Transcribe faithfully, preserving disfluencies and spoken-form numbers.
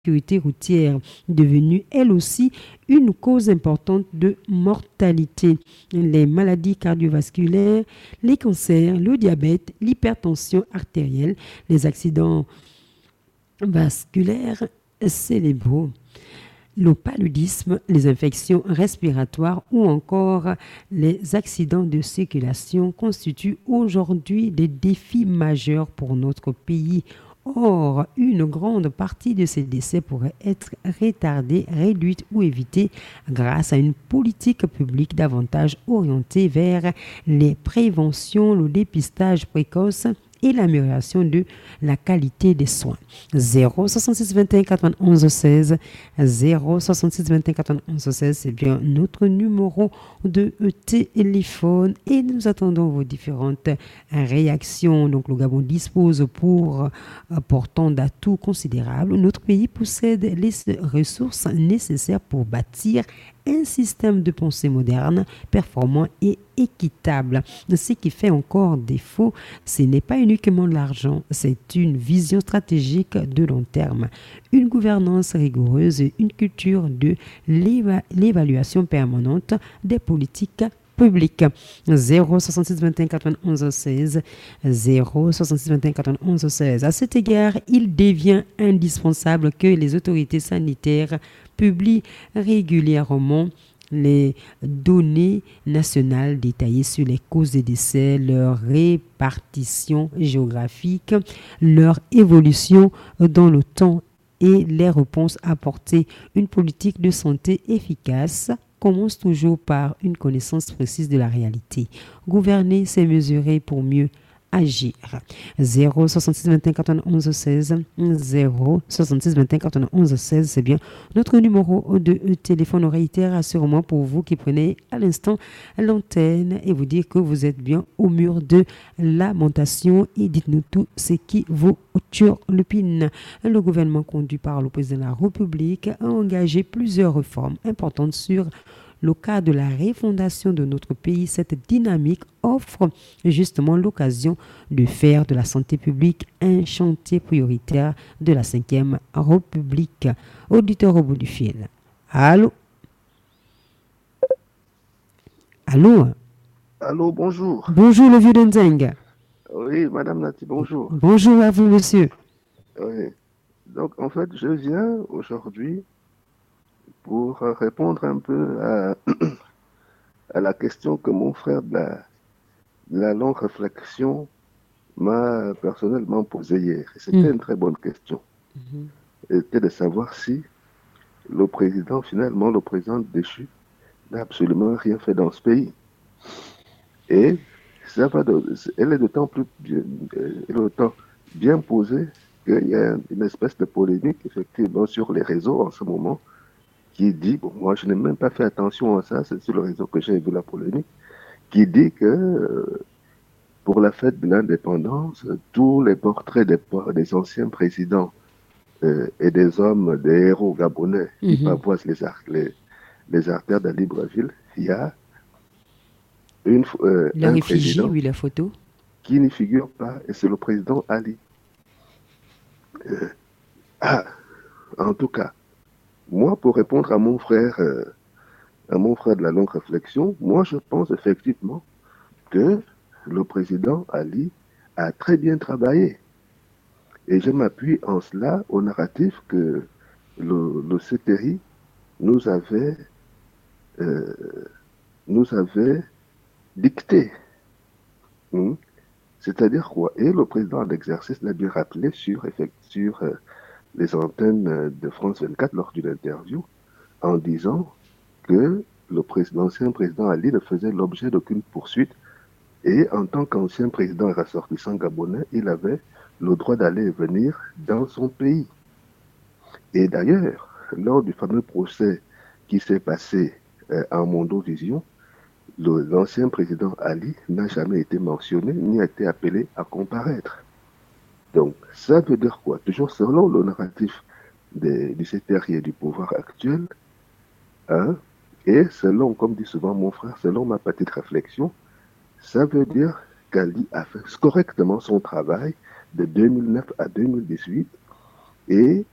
sécurité routière, devenue elle aussi une cause importante de mortalité. Les maladies cardiovasculaires, les cancers, le diabète, l'hypertension artérielle, les accidents vasculaires cérébraux, le paludisme, les infections respiratoires ou encore les accidents de circulation constituent aujourd'hui des défis majeurs pour notre pays. Or, une grande partie de ces décès pourrait être retardée, réduite ou évitée grâce à une politique publique davantage orientée vers les préventions, le dépistage précoce et l'amélioration de la qualité des soins. zéro soixante-six vingt et un quatre-vingt-onze seize zéro soixante-six vingt et un quatre-vingt-onze seize, c'est bien notre numéro de téléphone et nous attendons vos différentes réactions. Donc le Gabon dispose pour portant d'atouts considérables. Notre pays possède les ressources nécessaires pour bâtir un système de pensée moderne, performant et équitable. Ce qui fait encore défaut, ce n'est pas uniquement l'argent, c'est une vision stratégique de long terme, une gouvernance rigoureuse et une culture de l'éva- l'évaluation permanente des politiques public. zéro soixante-six vingt et un quatre-vingt-onze seize zéro soixante-six vingt et un quatre-vingt-onze seize. À cet égard, il devient indispensable que les autorités sanitaires publient régulièrement les données nationales détaillées sur les causes des décès, leur répartition géographique, leur évolution dans le temps et les réponses apportées. Une politique de santé efficace commence toujours par une connaissance précise de la réalité. Gouverner, c'est mesurer pour mieux agir. zéro soixante-six vingt et un quatre-vingt-onze seize zéro soixante-six vingt et un quatre-vingt-onze seize, c'est bien notre numéro de téléphone. On réitère assurément pour vous qui prenez à l'instant l'antenne et vous dire que vous êtes bien au mur de lamentation et dites-nous tout ce qui vous turlupine. Le gouvernement conduit par le président de la République a engagé plusieurs réformes importantes sur le cas de la refondation de notre pays. Cette dynamique offre justement l'occasion de faire de la santé publique un chantier prioritaire de la cinquième République. Auditeur au bout du fil. Allô? Allô? Allô, bonjour. Bonjour le vieux Denzeng. Oui, Madame Nati, bonjour. Bonjour à vous, monsieur. Oui. Donc, en fait, je viens aujourd'hui pour répondre un peu à, à la question que mon frère de la, de la longue réflexion m'a personnellement posée hier. Et c'était Mm. une très bonne question. Mhm. C'était de savoir si le président, finalement, le président déchu, n'a absolument rien fait dans ce pays. Et ça va de, elle est d'autant plus bien, elle est d'autant bien posée qu'il y a une espèce de polémique, effectivement, sur les réseaux en ce moment, qui dit, bon, moi je n'ai même pas fait attention à ça, c'est sur le réseau que j'ai vu la polémique, qui dit que euh, pour la fête de l'indépendance, tous les portraits des, des anciens présidents euh, et des hommes, des héros gabonais qui Mhm. pavoisent les, ar- les, les artères de Libreville, il y a une, euh, La un réfugie, président oui, la photo. qui n'y figure pas, et c'est le président Ali. Euh, ah, en tout cas, moi, pour répondre à mon frère, euh, à mon frère de la longue réflexion, moi, je pense effectivement que le président Ali a très bien travaillé. Et je m'appuie en cela au narratif que le, le C T R I nous avait, euh, nous avait dicté. Hmm. C'est-à-dire quoi? Et le président d'exercice l'a bien rappelé sur, sur euh, les antennes de France vingt-quatre lors d'une interview en disant que le président, l'ancien président Ali ne faisait l'objet d'aucune poursuite et en tant qu'ancien président et ressortissant gabonais, il avait le droit d'aller et venir dans son pays. Et d'ailleurs, lors du fameux procès qui s'est passé euh, en Mondovision, le- l'ancien président Ali n'a jamais été mentionné ni a été appelé à comparaître. Donc, ça veut dire quoi? Toujours selon le narratif des, du C T R I et du pouvoir actuel, hein, et selon, comme dit souvent mon frère, selon ma petite réflexion, ça veut dire qu'Ali a fait correctement son travail de deux mille neuf à deux mille dix-huit et